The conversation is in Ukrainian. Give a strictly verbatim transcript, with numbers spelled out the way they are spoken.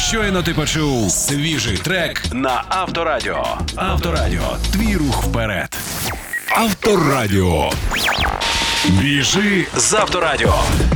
Щойно ти почув свіжий трек на Авторадіо. Авторадіо. Твій рух вперед. Авторадіо. Біжи з Авторадіо.